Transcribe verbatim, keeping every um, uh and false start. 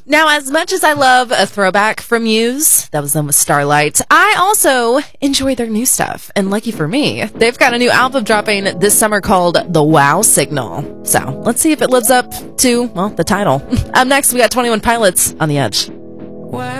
Now, as much as I love a throwback from Muse, that was them with Starlight, I also enjoy their new stuff. And lucky for me, they've got a new album dropping this summer called The Wow Signal. So let's see if it lives up to, well, the title. Up next, we got twenty-one Pilots on The Edge.